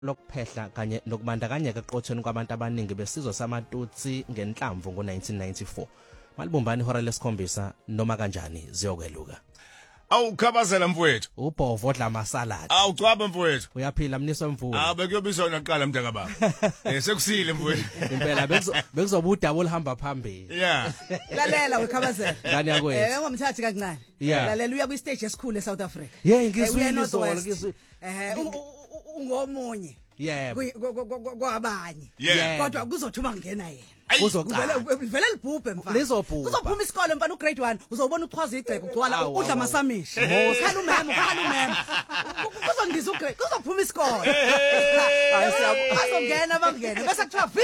lokuphehla kanye nokubandakanyeka eqothweni kwabantu abaningi besizwe samaTutsi ngenhlamvu ngo-1994. Malibumbani ihora lesikhombisa noma kanjani ziyokweluka. Awukhabazela mfowethu. Ubhovo odla amasalad. Awucwaba mfowethu. Uyaphila mniso mvula. Bekuyobiswa naqala mntaka baba. Sekusile mfowethu. Impela bekuzobuda olihamba phambili. Yeah. Lalela wekhabazela. Ngani yakwethu. Ungomthathi kancane. Lalela uya kwi stage esikhulu eSouth Africa. Ngizwile izolo ungomunye. Kwabanye. Kodwa kuzothuma ngena yena. Vele libhubhe mfana. Kuzophuma isikole mfana ugrade 1 uzobona uchwaza igceke ugcwala udla masamisha. Khala umema. Kuzongiza ugrade kuzophuma isikole. Azongena bangena bese kuthiwa V.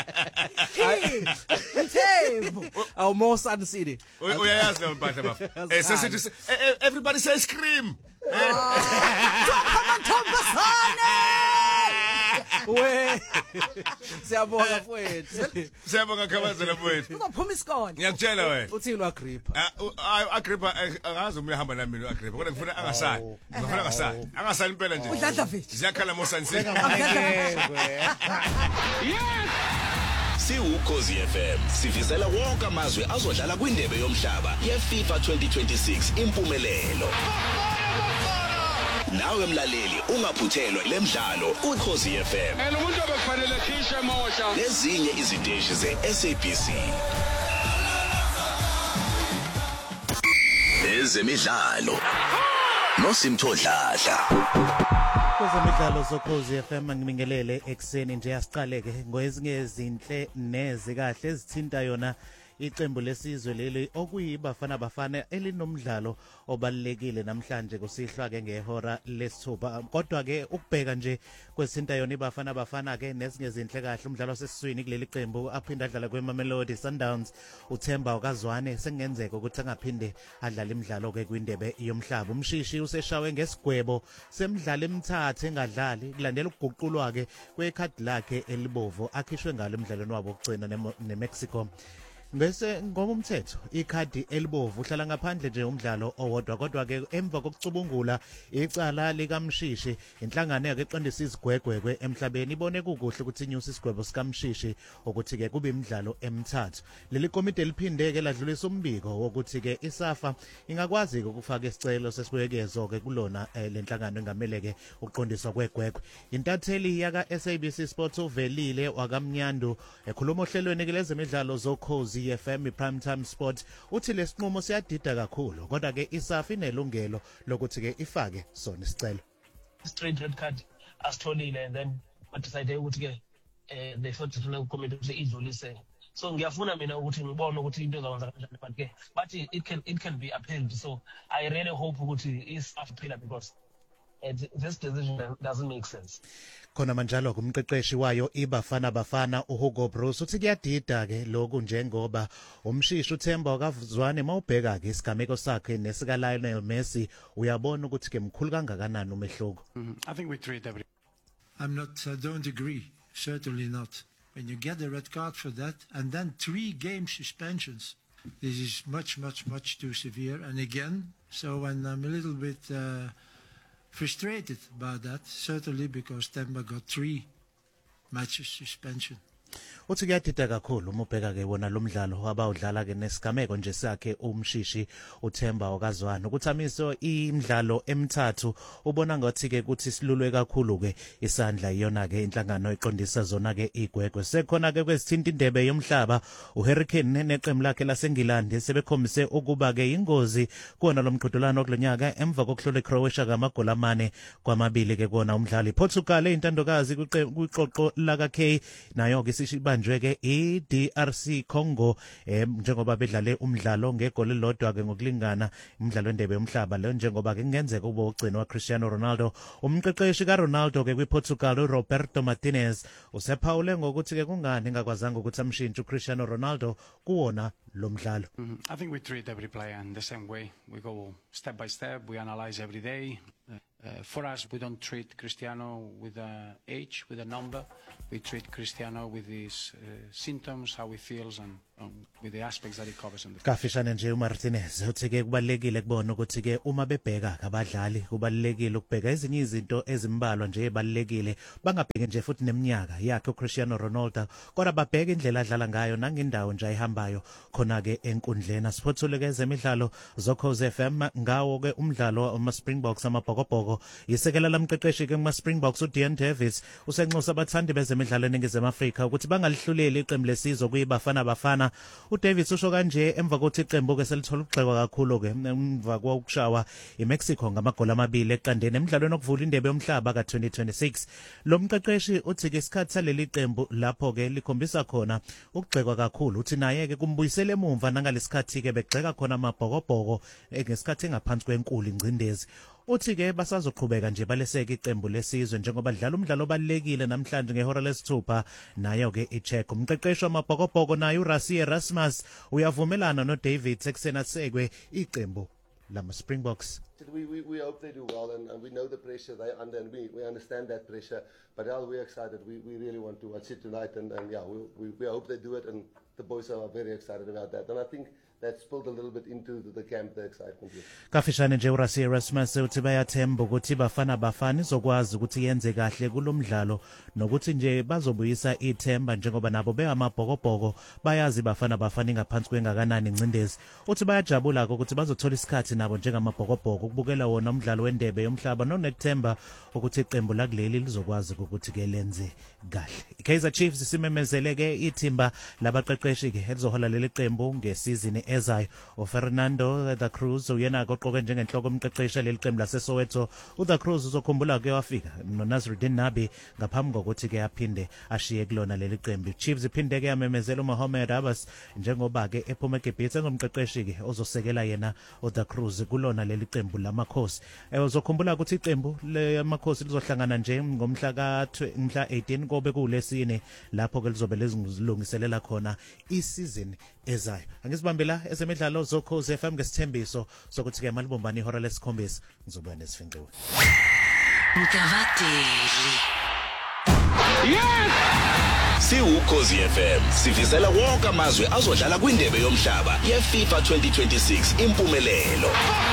Mthembu. More Sun City. Uyayazi lo mpahla bafu. Sesithi everybody say scream. Siyabonga mfowethu. Siyabonga khabazela mfowethu. Uzophuma isikole. Ngiyakutshela wena. Uthini Agrippa? Agrippa angazi umehamba nami lo Agrippa kodwa ngifuna angasali. Ngifuna angasali. Angasali impela nje. Udladla vithi. Ziyakhala mosansini. Ukhozi FM sifisela wonke amazwe azodlala kwindebe yomhlaba yeFIFA 2026 impumelelo. Nawe mlaleli ungaphuthelwa lemidlalo uKhozi FM. Umuntu obekufanele khishe emosha. Lezinye iziteshi zeSABC. Ezemidlalo. Nosimthodladla. Kwezemidlalo zokhozi FM ngibingelele ekseni nje asiqaleke ngoezinye izinhle nezikahle ezithinta yona iqembu lesizwe leli okuyibafana bafana elinomdlalo obalekile namhlanje kusihlwa ke ngehora lesithupa kodwa ke ukubheka nje kwesinta yona ibafana bafana ke nezinye izinhle kahle umdlalo sesiswini kuleli qembu aphinda adlala kweMamelodi Sundowns uThemba uKazwane sengenzeka ukuthi angaphinde adlala imidlalo ke kwindebe yomhlaba umshishi useshawe ngesigwebo semidlalo emithathu engadlali kulandela ukuguqulwa ke kwekhadi lakhe elibovu akhishwe ngalo emidlalweni wabo okugcina neMexico. Bese ngomthetho ikhadi elibovu uhlala ngaphandle nje umdlalo owodwa kodwa ke emva kokucubungula icala likaMshishi inhlangano yake eqondisa izigwegwegwe emhlabeni ibone kukuhle ukuthi inyusa isigwebo sikaMshishi ukuthi ke kube imidlalo emithathu leli komiti liphinde ke ladlulisa umbiko wokuthi ke isafa ingakwazi ukufaka isicelo sesibuyekezo ke kulona lenhlangano engamele ke uqondiswa kwegwegwe intatheli yaka SABC Sports uvelile wakamnyandu ekhuluma ohlelweni ke lezemidlalo zokhozi FM Primetime Sport uthi lesinqumo siyadida kakhulu kodwa ke isafa inelungelo lokuthi ke ifake sona isicelo straight red card asitholile and then decide ukuthi ke the fourth committee ukuthi idlulise so ngiyafuna mina ukuthi ngibone ukuthi into ezakwenza kanjani but ke it can be appealed so I really hope ukuthi isafa phela because this decision doesn't make sense. Khona manjalo kumqeqeshi wayo ibafana bafana uHugo Bruce uthi kuyadida ke lokhu njengoba umshishi uThemba uKazwane mawubheka ke isigameko sakhe nesika Lionel Messi uyabona ukuthi ke mkhulu kangakanani umehluko. I think we treat every don't agree, certainly not. When you get a red card for that and then 3 game suspensions, this is much too severe. And again, so when I'm a little bit frustrated about that, certainly because Themba got 3 matches suspension. Uthi kuyadida kakhulu umubheka ke wona lomdlalo abawudlala ke nesigameko nje sakhe umshishi uThemba uKazwane ukuthamiso imidlalo emithathu ubona ngathi ke ukuthi silulwe kakhulu ke isandla iyona ke inhlangano eqondisa zona ke igwegwe sekhona ke kwesithinta indebe yomhlaba uHurricane neqembu lakhe laseNgilandi sebekhombise ukuba ke ingozi kuona lomqhudelwano okulonyaka emva kokuhlola eCroatia ngamagoli 4-2 ke kuona umdlali Portugal intandokazi kwiqoqo laka K nayo ke sibanjwe ke iDRC Congo njengoba bedlale umdlalo ngegoli lodwa ke ngokulingana umdlalo wendebe yomhlaba lo njengoba ke kungenzeka ube ugcino waCristiano Ronaldo umqeqeshi kaRonaldo ke kwiPortugal Roberto Martinez usephawule ngokuthi ke kungani engakwazanga ukuthi amshintshe uCristiano Ronaldo kuwona lo mdlalo. I think we treat every player in the same way. We go step by step, we analyze every day. For us, we don't treat Cristiano with an age, with a number. We treat Cristiano with his symptoms, how he feels, and with the aspects that he covers in the Kafishane nje uMartinez uthi ke kubalekile kubona ukuthi ke uma bebheka abadlali kubalekile ukubheka ezinye izinto ezimbalwa nje ebalekile bangabheki nje futhi neminyaka yakhe uCristiano Ronaldo kodwa babheka indlela adlala ngayo nangendawo nje ayihambayo khona ke enkundleni asiphothule ke ezemidlalo zokhoze FM ngawo ke umdlalo ama Springboks amabhokobhoko yisekela lamqeqeshi ke kuma Springboks uDion Davids usenxusa abathandi bezemidlalo eNingizimu Afrika ukuthi bangalihluleli iqembu lesizwe kuyibafana bafana uDavids usho kanje emva kokuthi iqembu ke selithola ukugxekwa kakhulu ke emva kokushawa iMexico ngamagoli amabili eqandeni emidlalweni okuvula indebe yomhlaba ka2026 lo mqeqeshi uthi ke isikhathi saleli qembu lapho ke likhombisa khona ukugxekwa kakhulu uthi naye ke kumbuyisele emumva nangalesikhathi ke begxeka khona amabhokobhoko ngesikhathi engaphansi kwenkulu ingcindezi uthi ke basazoqhubeka nje baleseke iqembu lesizwe njengoba dlala umdlalo obalekile namhlanje ngehora lesithupha nayo ke iCheck umqeqeshi wamabhokobhoko naye uRassie Erasmus uyavumelana noDavid Sexena sekwe iqembu lama Springboks. We hope they do well and we know the pressure they're under and we understand that pressure, but we're excited. We really want to watch it tonight and yeah, we hope they do it and the boys are very excited about that and I think that spilled a little bit into the camp, the excitement. Kafishane nje uRassie Erasmus uthi bayathemba ukuthi bafana bafana izokwazi ukuthi yenze kahle kulomdlalo nokuthi nje bazobuyisa ithemba njengoba nabo beamabhokobhoko bayazi bafana bafana ngaphansi kwengakanani incindezi uthi bayajabula ukuthi bazothola isikhathi nabo njengamabhokobhoko ukubukela wona umdlalo wendebe yomhlaba nonethemba ukuthi iqembu lakuleli lizokwazi ukuthi ke lenze kahle. iKaizer Chiefs simemezele ke ithimba labaqeqeshi ke elizohola leli qembu ngesizini ezayo uFernando da Cruz uyena oqoke njengenhloko umqeqeshi leli qembu laseSoweto uDa Cruz uzokhumbula ke wafika noNazruddin Nabi ngaphambi kokuthi ke aphinde ashiye kulona leli qembu. Chiefs iphinde ke yamemezela uMohamed Abbas njengoba ke ephuma eGibhithe ngomqeqeshi ke ozosekela yena uDa Cruz kulona leli qembu lamakhosi uzokhumbula ukuthi iqembu lemakhosi lizohlangana nje ngomhla ka 18 kobe kulesine lapho ke lizobe lezilungiselela khona isizini ezayo. Angisibambela ezemidlalo zokhoze FM ngesithembiso sokuthi ke malibumbani ihora lesikhombisa ngizobuya nesifinqiwe. Mkavateli. Yes! Ukhozi FM sivizela wonke amazwe azodlala kwindebe yomhlaba yeFIFA 2026 impumelelo.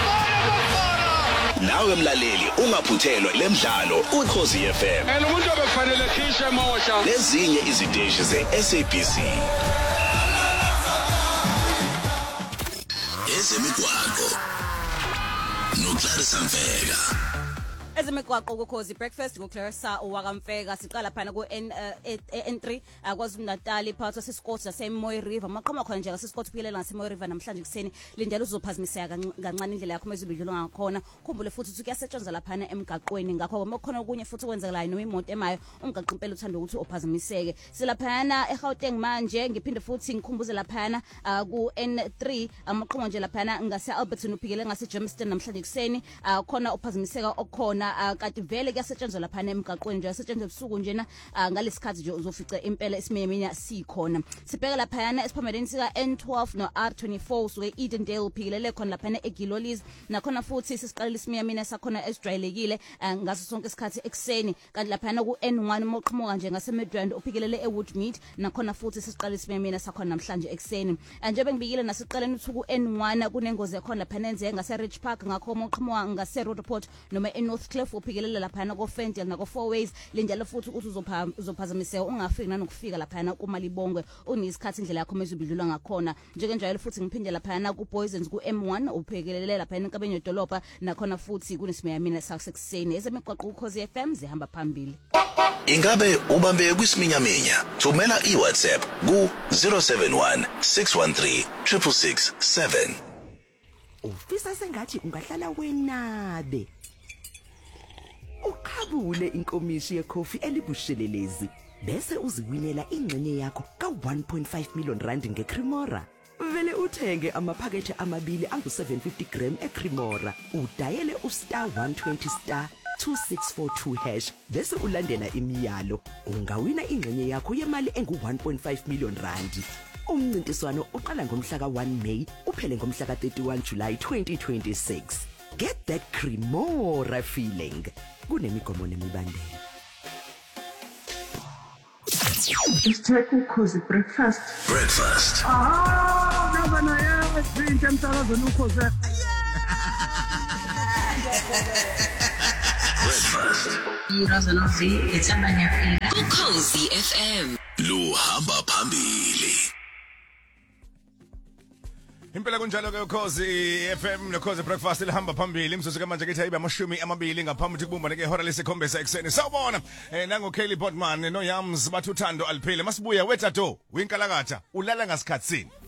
Nawe mlaleli ungaphuthelwa lemidlalo uKhozi FM. Umuntu obefanele khisha mosha. Lezinye iziteshi zeSABC. Ezemigwaqo noClarissa Mfeka. Ezemigwaqo kuKhozi breakfast ngoClarissa uwakamfeka siqala phana ku N3 akwazi uNatal phakathi seScott naseMoy River maqhama khona nje ngaseScott kuyelela ngaseMoy River namhlanje kuseni lindela uzophazamiseka kancane indlela yakho mezibidlula ngakhona khumbule futhi ukuthi kuyasetshenzwa lapha emgaqweni ngakho makukhona okunye futhi kwenzekalayo noma imoto emayo ungaqi impela uthanda ukuthi uphazamiseke silaphana eGauteng manje ngiphinde futhi ngikhumbuze lapha ku N3 amaqhuma nje lapha ngase Alberton uphikele ngase Germiston namhlanje kuseni khona uphazamiseka okhona kanti vele kuyasetshenzwa lapha emgaqweni nje asetshenzwe ebusuku njena ngalesikhathi nje uzofica impela isimemenya sikhona sibheka lapha esiphameleni sika N12 no R24 usuke Edendale uphikilele khona lapha eGilolis nakhona futhi sisiqalela isimemenya sakhona esijwayelekile ngaso sonke isikhathi ekseni kanti lapha ku N1 moqhamuka nje ngase Midrand uphikilele eWoodmead nakhona futhi sisiqalela isimemenya sakhona namhlanje ekseni njengoba ngibikile nasiqaleni uthuku N1 kunengozi yakhona lapha enze ngase Ridge Park ngakho moqhamuka ngase Roadport noma eNorth Cliff uphikelela lapha na ko Fendel na ko Four Ways lindela futhi ukuthi uzophazamiseka ungafiki nanokufika lapha na kuMalibongwe unisikhathi indlela yakho mezubidlula ngakhona njengenjalo futhi ngiphinde lapha na ku Poisons ku M1 uphekelele lapha eNkabenye edolopha nakhona futhi kunesimeyamina sakuseni ezemigwaqo uKhozi FM zihamba phambili. Ingabe ubambe kwisiminyaminya thumela iWhatsApp ku 071 613 667. Ufisa sengathi ungahlala wenabe ukhabule inkomishi yecoffee elibushelelezi bese uziwinela ingxenye yakho ka 1.5 million rand ngeCremora. Vele uthenge amaphakethe amabili angu 750 gram eCremora udayele *120*2642# bese ulandela imiyalo ungawina ingxenye yakho yemali engu 1.5 million rand. Umncintiswano uqala ngomhla ka1 May uphele ngomhla ka31 July 2026. Get that Cremora feeling. Kunemigomo nemibandela. Isitheko Ukhozi breakfast. Breakfast. Noma nayazi into emsakazweni Ukhozi. Breakfast. Irazanozi ethanda ngiyafika. Ukhozi FM. Luhamba phambili. Impela kunjalo ke Ukhozi FM noKhozi breakfast lihamba phambili imzuzu manje ke ibe amashumi amabili ngaphambi ukuthi kubumba ke ihora lesikhombisa ekseni sawubona nango Kelly Botman no Yams bathu uthando aliphile masibuya wethato winkalakatha ulala ngasikhatsini